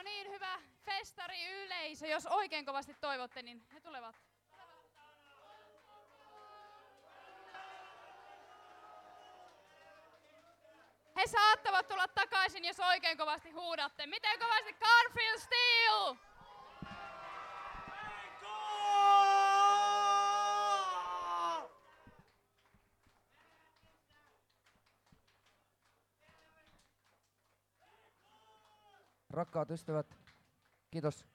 niin, hyvä festari-yleisö. Jos oikein kovasti toivotte, niin he tulevat. He saattavat tulla takaisin, jos oikein kovasti huudatte. Miten kovasti Garfield Steel? Rakkaat ystävät, kiitos.